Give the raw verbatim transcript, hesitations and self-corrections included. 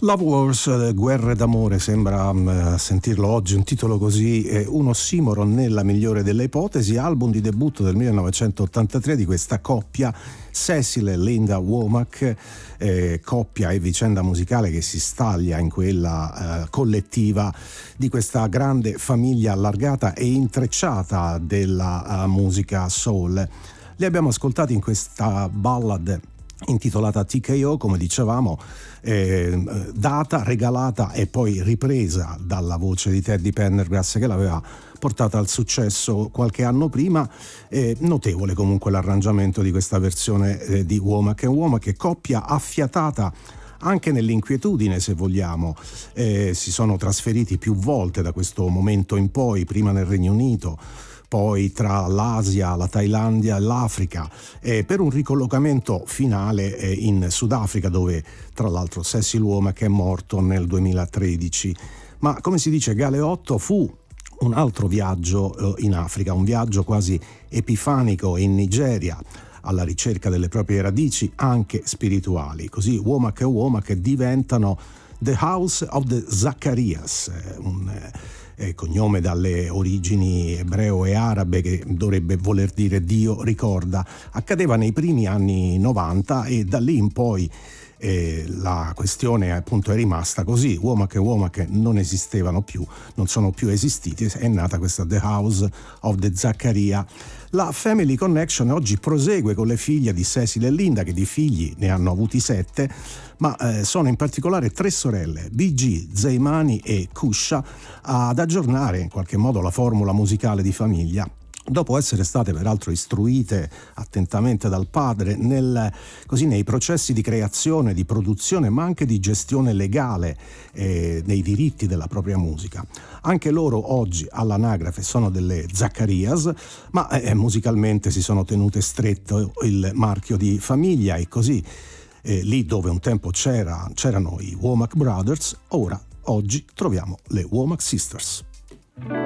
Love Wars, guerre d'amore, sembra um, sentirlo oggi, un titolo così, eh, un ossimoro nella migliore delle ipotesi, album di debutto del millenovecentottantatré di questa coppia, Cecil e Linda Womack, eh, coppia e vicenda musicale che si staglia in quella eh, collettiva di questa grande famiglia allargata e intrecciata della uh, musica soul. Li abbiamo ascoltati in questa ballad intitolata T K O, come dicevamo, eh, data, regalata e poi ripresa dalla voce di Teddy Pendergrass, che l'aveva portata al successo qualche anno prima. Eh, notevole comunque l'arrangiamento di questa versione eh, di Womack and Womack, coppia affiatata anche nell'inquietudine, se vogliamo. Eh, si sono trasferiti più volte da questo momento in poi, prima nel Regno Unito, poi tra l'Asia, la Thailandia e l'Africa, eh, per un ricollocamento finale eh, in Sudafrica, dove tra l'altro Cecil Womack è morto nel duemilatredici. Ma come si dice, Galeotto fu un altro viaggio eh, in Africa, un viaggio quasi epifanico in Nigeria, alla ricerca delle proprie radici anche spirituali. Così Womack e Womack diventano The House of the Zacharias, eh, un eh, Eh, cognome dalle origini ebreo e arabe che dovrebbe voler dire Dio ricorda. Accadeva nei primi anni novanta e da lì in poi eh, la questione appunto è rimasta così. Womack e Womack non esistevano più, non sono più esistiti, è nata questa The House of the Zaccaria. La Family Connection oggi prosegue con le figlie di Cecil e Linda, che di figli ne hanno avuti sette, ma eh, sono in particolare tre sorelle, B G, Zeimani e Kusha, ad aggiornare in qualche modo la formula musicale di famiglia, dopo essere state peraltro istruite attentamente dal padre nel, così, nei processi di creazione, di produzione, ma anche di gestione legale eh, dei diritti della propria musica. Anche loro oggi all'anagrafe sono delle Zacarias, ma eh, musicalmente si sono tenute stretto il marchio di famiglia, e così eh, lì dove un tempo c'era, c'erano i Womack Brothers, ora oggi troviamo le Womack Sisters.